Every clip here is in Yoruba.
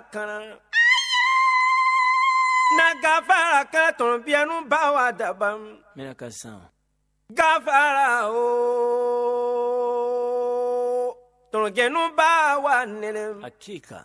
kana na gafara kana ton bienu bawa dabam Mena kasan. gafara o ton genu bawa nene Hakika.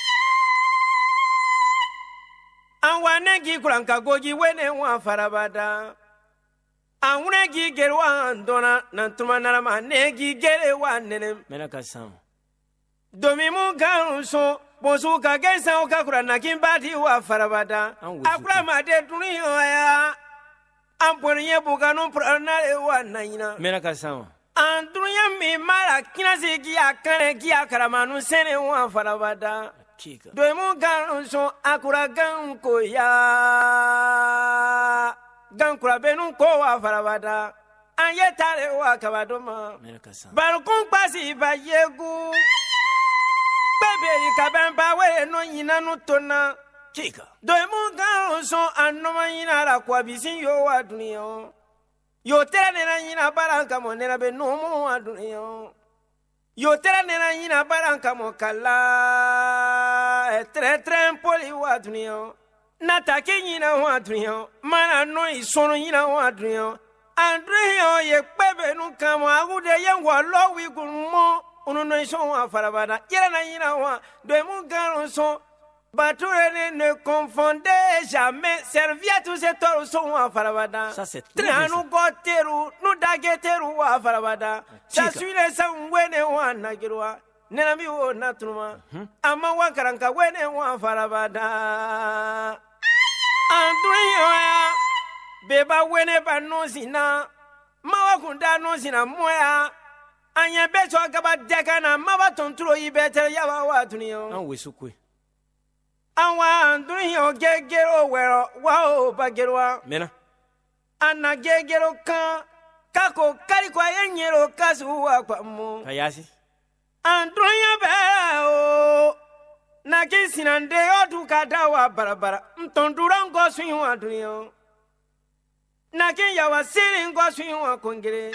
an wane gi kuranka gogi wene wa farabada an wune gi gerwa dona nan tuma narama ne gi gere wa nene Mena kasan. domi mu kan so bonsu ka gensa o ka kurana kin badi wa farabada akura ma de duniya ya an poniye buganu pranare wa nayina Mena kasan. an duniya mi mara kinasi gi akane gi akaramanu sene wa farabada Hakika. domu gan so akura gan ko ya gan kura benu ko wa farabada an ye tare wa kabadoma Mena kasan. balkon pasi ba yegu bebe ka ben ba we no yina no tona Hakika. domu gan so anoma yina ra kwa bisin yo wa duniya yo tere ne na yina baranka mo ne na be no mo wa duniya yo tere ne na yina baranka mo kala tre poli wa duniya na ta ke yina wa duniya mana no isono yina wa duniya andriyo ye pebe nu kamo agude ye wa lo wi gulmo unu no iso wa farabada yera na yina wa de mu garo so bature ne confondez jamais serviette tous ces toros sont wa farabada Ça, c'est très très anu goteru nu dageteru wa farabada ça Chica. suit les sang wene wa nagirwa nena mi wo natuma ama wa karanka wene wa farabada andriyo ya beba wene ba nozina mawa kunda nozina moya anya beto gaba dekana mawa tontro ibete yawa wa duniyo An wesukwe. anwa duniyo gegero wero wa bagerwa Mena. ana gegero kan kako kari kwa yenyero kasu wa kwa mu Kayasi. andronya be o na kisinande odu kada wa barabara mtondura ngo swin wa duniyo na kin yawa siri ngo swin wa kongere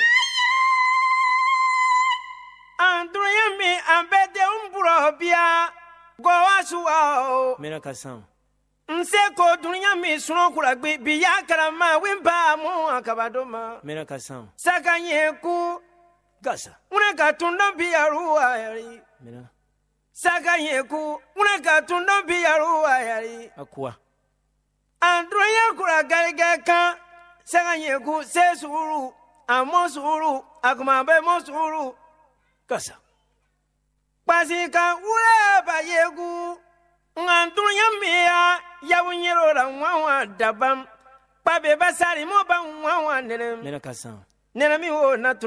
andronya mi ambede umburo bia go asuwa o Mena kasan. nse ko dunya mi suno kura gbe biya karama wimba mu akabadoma Mena kasan. sakanye ku Gasa. una katundo biyaru ayari Mena. sakanye ku una katundo biyaru ayari Akwa. androya kura galga kan sakanye ku se suru amo suru akuma be mo suru Gasa. pasika ure ba yegu ngandrunya miya yawunyero la nwa dabam pabe basari mo ba nwa nene Mena kasan. nene mi wo na